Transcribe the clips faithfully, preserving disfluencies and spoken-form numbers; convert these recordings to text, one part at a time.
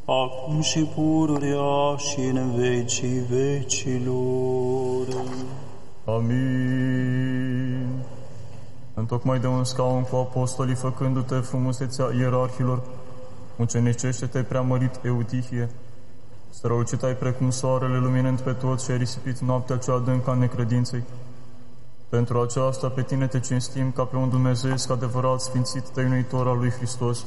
acum și pururea și în vecii vecilor. Amin. Întocmai de un scaun cu apostolii, făcându-te frumusețea ierarhilor, mucenicește-te preamărit Eutihie, strălucit ai precum soarele, luminând pe toți și ai risipit noaptea cea adâncă a necredinței. Pentru aceasta pe tine te cinstim ca pe un dumnezeiesc adevărat, sfințit, tăinuitor al lui Hristos.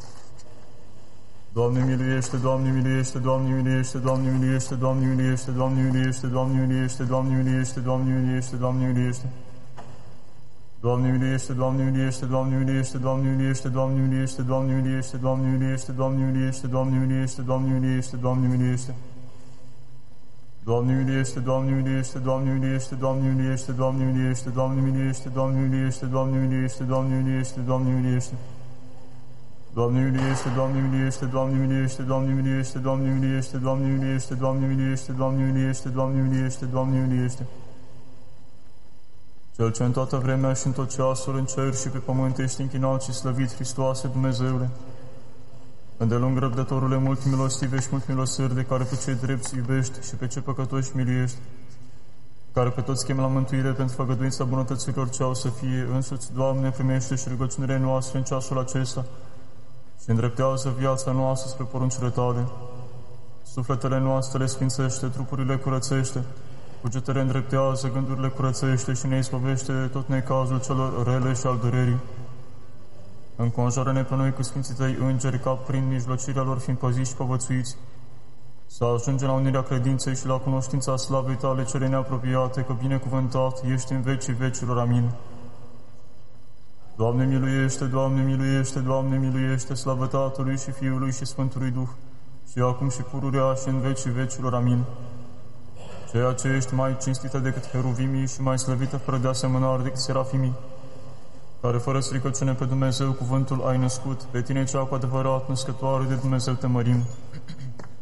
Doamne miluiește, Doamne miluiește, Doamne miluiește, Doamne miluiește, Doamne miluiește, Doamne miluiește, Doamne miluiește, Doamne miluiește, Doamne miluiește, Doamne miluiește. Doamne miluiește, Doamne miluiește, Doamne miluiește, Doamne miluiește, Doamne miluiește, Doamne miluiește, Doamne miluiește, Doamne miluiește, Doamne miluiește, Doamne miluiește, Doamne miluiește. Doamne miluiește, Doamne miluiește, Doamne miluiește, Doamne miluiește, Doamne miluiește, Doamne miluiește, Doamne miluiește, Doamne miluiește, Doamne miluiește, Doamne miluiește. Doamne miluiește, Doamne miluiește, Doamne miluiește, Doamne miluiește, Doamne miluiește, Doamne miluiește, Doamne miluiește, Doamne miluiește, Doamne miluiește, Doamne miluiește. Cel ce în toată vremea și în tot ceasul, în cer și pe pământ, ești închinat și slăvit, Hristoase, Dumnezeule. Îndelung răbdătorule, mult milostive și mult milosârde, care pe cei drepți iubești și pe cei păcătoși miliești, care pe toți chemi la mântuire pentru făgăduința bunătăților ce au să fie, însuți, Doamne, primește și rugăciunile noastre în ceasul acesta și îndreptează viața noastră spre poruncile Tale. Sufletele noastre le sfințește, trupurile curățește, cugetele îndreptează, gândurile curățește și ne izbăvește de tot necazul celor rele și al durerii. Înconjoară-ne pe noi cu sfinții Tăi îngeri, ca prin mijlocirea lor fiind păziți și povățuiți, să ajungem la unirea credinței și la cunoștința slavei Tale cele neapropiate, că binecuvântat ești în vecii vecilor. Amin. Doamne miluiește, Doamne miluiește, Doamne miluiește, slavă Tatălui și Fiului și Sfântului Duh, și acum și pururea și în vecii vecilor. Amin. Ceea ce ești mai cinstită decât heruvimii și mai slăvită fără de asemănare decât serafimii, care fără stricăciune pe Dumnezeu cuvântul ai născut, pe tine cea cu adevărat născătoare de Dumnezeu te mărim.